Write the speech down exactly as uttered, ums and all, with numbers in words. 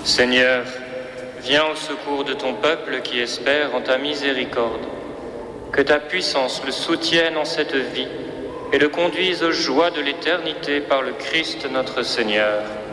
Seigneur, viens au secours de ton peuple qui espère en ta miséricorde. Que ta puissance le soutienne en cette vie et le conduise aux joies de l'éternité par le Christ notre Seigneur.